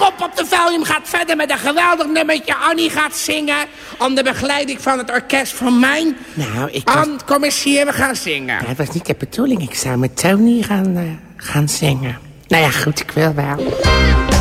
op de Valium gaat verder met een geweldig nummertje. Annie gaat zingen onder begeleiding van het orkest van mijn... Nou, commissie, we gaan zingen. Ja, het was niet de bedoeling. Ik zou met Tony gaan zingen. Nou ja, goed, ik wil wel.